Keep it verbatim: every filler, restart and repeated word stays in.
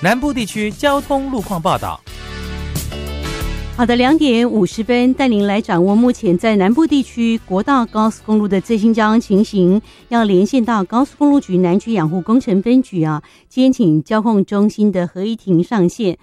南部地区交通路况报道。 好的，两点五十分，带您来掌握目前在南部地区国道高速公路的最新交通情形。要连线到高速公路局南区养护工程分局啊，今天请交控中心的何一婷上线。